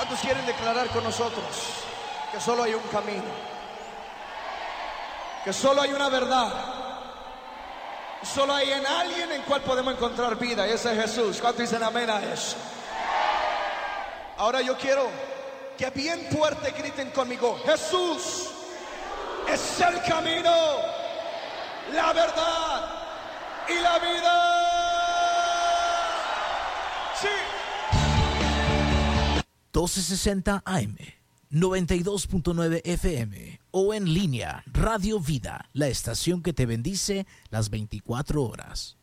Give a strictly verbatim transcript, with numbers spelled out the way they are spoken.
¿Cuántos quieren declarar con nosotros que solo hay un camino? Que solo hay una verdad. Solo hay en alguien en cual podemos encontrar vida, y ese es Jesús. ¿Cuántos dicen amén a eso? Ahora yo quiero que bien fuerte griten conmigo: Jesús es el camino, la verdad y la vida. Sí. doce sesenta A M, noventa y dos punto nueve F M o en línea Radio Vida, la estación que te bendice las veinticuatro horas.